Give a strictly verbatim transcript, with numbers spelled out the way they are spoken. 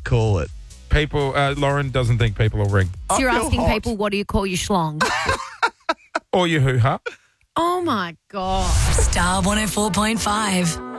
call it? People, uh, Lauren doesn't think people will ring. So you're I feel asking hot. people, what do you call your schlong? Or your hoo-ha. Oh, my God. Star one oh four point five.